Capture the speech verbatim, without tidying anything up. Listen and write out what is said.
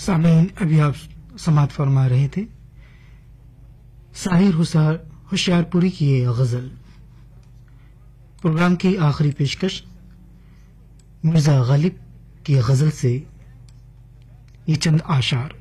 सामीन, अभी आप समात फरमा रहे थे साहिर होशियारपुरी की ये गजल। प्रोग्राम की आखिरी पेशकश मिर्जा गालिब की गजल से ये चंद आशार।